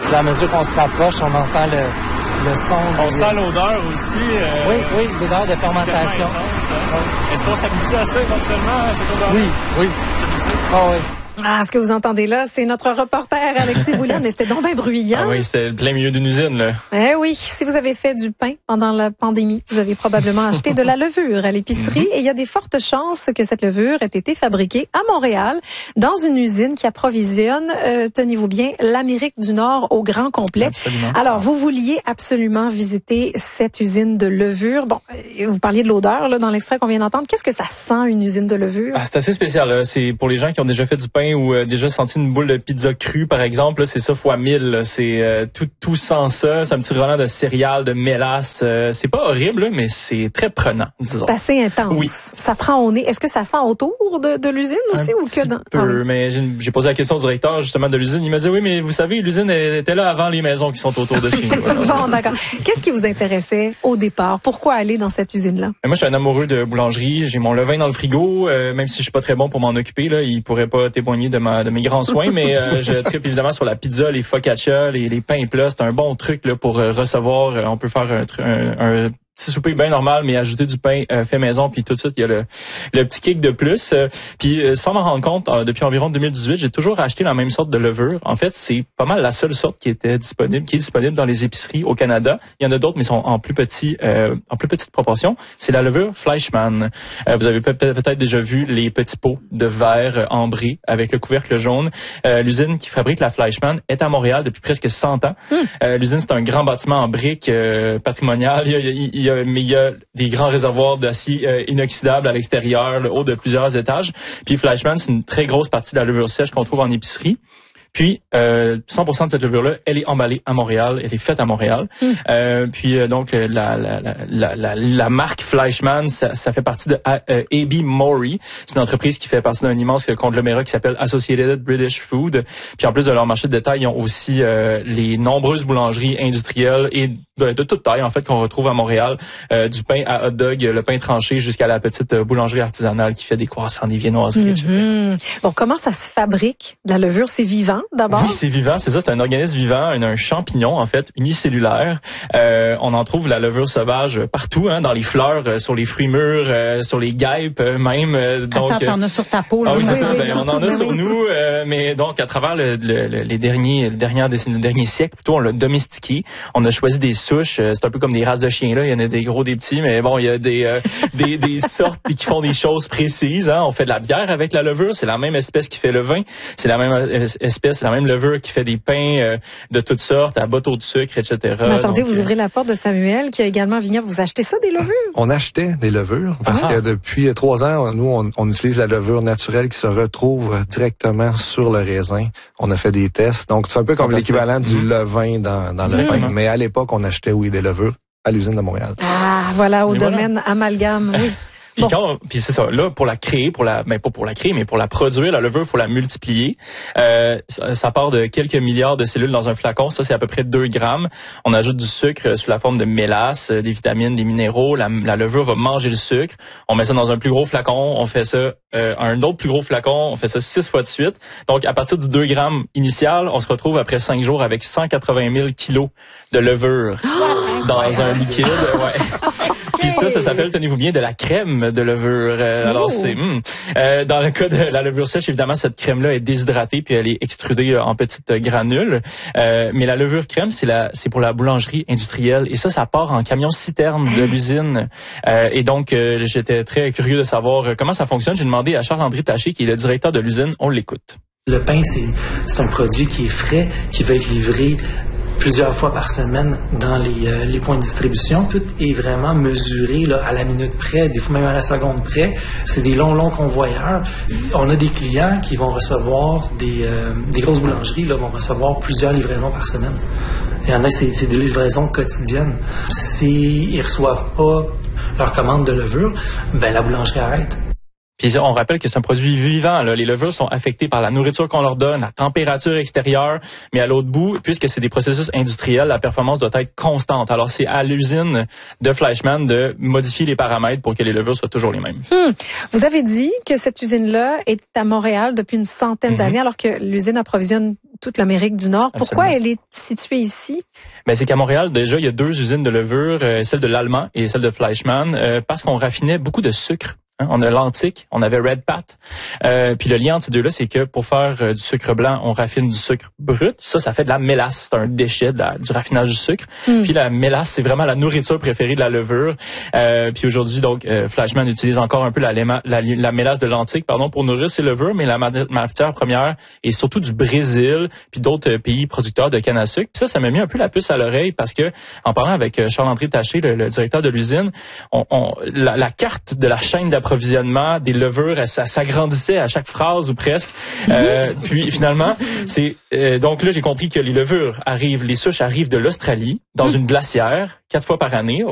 Puis à mesure qu'on se rapproche, on entend le son. On sent l'odeur aussi. Oui, l'odeur de fermentation. Est-ce qu'on s'habitue à ça éventuellement, à cette odeur? Oui. Oh, oui. Ah, ce que vous entendez là, c'est notre reporter Alexis Boulin, mais c'était donc bien bruyant. Ah oui, c'était plein milieu d'une usine, là. Eh oui, si vous avez fait du pain pendant la pandémie, vous avez probablement acheté de la levure à l'épicerie et il y a des fortes chances que cette levure ait été fabriquée à Montréal dans une usine qui approvisionne, tenez-vous bien, l'Amérique du Nord au grand complet. Absolument. Alors, vous vouliez absolument visiter cette usine de levure. Bon, vous parliez de l'odeur là dans l'extrait qu'on vient d'entendre. Qu'est-ce que ça sent, une usine de levure? Ah, c'est assez spécial, là. C'est pour les gens qui ont déjà fait du pain ou déjà senti une boule de pizza crue, par exemple, là, c'est ça fois 1000. Là. C'est tout sent ça. C'est un petit relent de céréales, de mélasse. C'est pas horrible, là, mais c'est très prenant, disons. C'est assez intense. Oui. Ça prend au nez. Est-ce que ça sent autour de l'usine aussi ou que dans? Peu, mais j'ai posé la question au directeur justement de l'usine. Il m'a dit oui, mais vous savez, l'usine était là avant les maisons qui sont autour de chez nous. Bon, d'accord. Qu'est-ce qui vous intéressait au départ? Pourquoi aller dans cette usine-là? Moi, je suis un amoureux de boulangerie. J'ai mon levain dans le frigo, même si je suis pas très bon pour m'en occuper. Là, il pourrait pas témoigner de mes grands soins, mais je tripe évidemment sur la pizza, les focaccia, les pains plats. C'est un bon truc là pour recevoir. On peut faire un petit souper bien normal, mais ajouter du pain fait maison, puis tout de suite, il y a le petit kick de plus. Puis sans m'en rendre compte, depuis environ 2018, j'ai toujours acheté la même sorte de levure. En fait, c'est pas mal la seule sorte qui est disponible dans les épiceries au Canada. Il y en a d'autres, mais sont en plus petite proportion. C'est la levure Fleischmann. Vous avez peut-être déjà vu les petits pots de verre ambrés avec le couvercle jaune. L'usine qui fabrique la Fleischmann est à Montréal depuis presque 100 ans. L'usine, c'est un grand bâtiment en briques patrimonial. Mais il y a des grands réservoirs d'acier inoxydable à l'extérieur, le haut de plusieurs étages. Puis Fleischmann, c'est une très grosse partie de la levure sèche qu'on trouve en épicerie. Puis 100% de cette levure-là, elle est emballée à Montréal, elle est faite à Montréal. Donc la marque Fleischmann, ça fait partie de A.B. Maury. C'est une entreprise qui fait partie d'un immense conglomérat qui s'appelle Associated British Food. Puis en plus de leur marché de détail, ils ont aussi les nombreuses boulangeries industrielles et de toute taille en fait qu'on retrouve à Montréal, du pain à hot dog, le pain tranché jusqu'à la petite boulangerie artisanale qui fait des croissants, des viennoiseries, etc. Bon, comment ça se fabrique la levure? C'est vivant d'abord? Oui, c'est vivant, c'est ça, c'est un organisme vivant, un champignon en fait, unicellulaire. On en trouve la levure sauvage partout, hein, dans les fleurs, sur les fruits mûrs, sur les guêpes même. Donc, attends, t'en as sur ta peau là. Ah oui, c'est ça. Ben, on en a sur nous, mais donc à travers les derniers siècles, plutôt, on l'a domestiqué. On a choisi des souches. C'est un peu comme des races de chiens là. Il y en a des gros, des petits, mais bon, il y a des sortes qui font des choses précises. Hein. On fait de la bière avec la levure. C'est la même espèce qui fait le vin. C'est la même espèce, c'est la même levure qui fait des pains de toutes sortes, à bateau de sucre, etc. Mais attendez, vous ouvrez la porte de Samuel, qui a également un vignoble. Vous achetez ça, des levures? On achetait des levures parce que depuis 3 ans, nous, on utilise la levure naturelle qui se retrouve directement sur le raisin. On a fait des tests. Donc, c'est un peu comme l'équivalent du levain dans le pain. Mais à l'époque, on achetait, des levures à l'usine de Montréal. Ah, voilà, au domaine amalgame, oui. Puis c'est ça, là, pour la créer, pas pour la créer, mais pour la produire, la levure, faut la multiplier. Ça part de quelques milliards de cellules dans un flacon. Ça, c'est à peu près 2 grammes. On ajoute du sucre sous la forme de mélasse, des vitamines, des minéraux. La levure va manger le sucre. On met ça dans un plus gros flacon. On fait ça, un autre plus gros flacon. On fait ça 6 fois de suite. Donc, à partir du 2 grammes initial, on se retrouve après 5 jours avec 180 000 kilos de levure dans un liquide. Ouais. Puis ça s'appelle, tenez-vous bien, de la crème de levure. Alors c'est dans le cas de la levure sèche, évidemment, cette crème-là est déshydratée puis elle est extrudée en petites granules. Mais la levure crème, c'est pour la boulangerie industrielle et ça part en camion citerne de l'usine. Et donc j'étais très curieux de savoir comment ça fonctionne. J'ai demandé à Charles-André Taché, qui est le directeur de l'usine. On l'écoute. Le pain, c'est un produit qui est frais, qui va être livré plusieurs fois par semaine dans les points de distribution. Tout est vraiment mesuré là, à la minute près, des fois même à la seconde près. C'est des longs convoyeurs. On a des clients qui vont recevoir des grosses boulangeries là, vont recevoir plusieurs livraisons par semaine. Il y en a, c'est des livraisons quotidiennes. S'ils reçoivent pas leur commande de levure, la boulangerie arrête. Puis on rappelle que c'est un produit vivant, là. Les levures sont affectées par la nourriture qu'on leur donne, la température extérieure, mais à l'autre bout, puisque c'est des processus industriels, la performance doit être constante. Alors c'est à l'usine de Fleischmann de modifier les paramètres pour que les levures soient toujours les mêmes. Vous avez dit que cette usine-là est à Montréal depuis une centaine d'années, alors que l'usine approvisionne toute l'Amérique du Nord. Pourquoi elle est située ici? Ben c'est qu'à Montréal, déjà, il y a 2 usines de levure, celle de l'Allemand et celle de Fleischmann, parce qu'on raffinait beaucoup de sucre. On a l'antique, on avait Red Pat. Puis le lien entre ces deux-là, c'est que pour faire du sucre blanc, on raffine du sucre brut. Ça fait de la mélasse. C'est un déchet du raffinage du sucre. Puis la mélasse, c'est vraiment la nourriture préférée de la levure. Puis aujourd'hui, donc, Fleischmann utilise encore un peu la mélasse de l'antique, pour nourrir ses levures, mais la matière première est surtout du Brésil, puis d'autres pays producteurs de canne à sucre. Puis ça m'a mis un peu la puce à l'oreille parce que, en parlant avec Charles-André Taché, le directeur de l'usine, la carte de la chaîne d'approvisionnement des levures, ça s'agrandissait à chaque phrase ou presque. Puis finalement, donc là j'ai compris que les levures les souches arrivent de l'Australie dans une glacière 4 fois par année